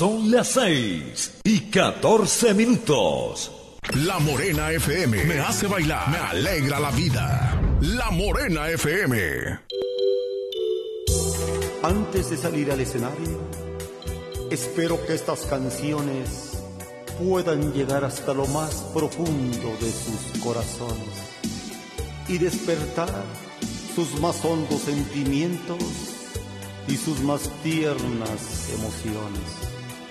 Son las 6:14. La Morena FM me hace bailar, me alegra la vida. La Morena FM. Antes de salir al escenario, espero que estas canciones puedan llegar hasta lo más profundo de sus corazones y despertar sus más hondos sentimientos y sus más tiernas emociones.